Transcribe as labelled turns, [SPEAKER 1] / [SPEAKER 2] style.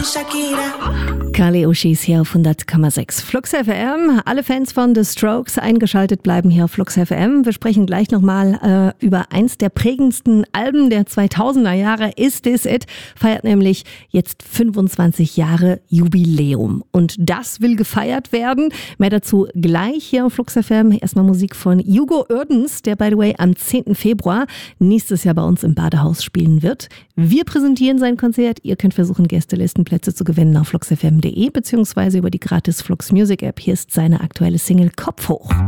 [SPEAKER 1] Kali Uchis hier auf 100,6 Flux FM. Alle Fans von The Strokes eingeschaltet bleiben hier auf Flux FM. Wir sprechen gleich nochmal über eins der prägendsten Alben der 2000er Jahre. Is This It? Feiert nämlich jetzt 25 Jahre Jubiläum. Und das will gefeiert werden. Mehr dazu gleich hier auf Flux FM. Erstmal Musik von Hugo Oerdens, der by the way am 10. Februar nächstes Jahr bei uns im Badehaus spielen wird. Wir präsentieren sein Konzert. Ihr könnt versuchen, Gästelistenplätze zu gewinnen auf fluxfm.de beziehungsweise über die gratis Flux Music App. Hier ist seine aktuelle Single Kopf hoch.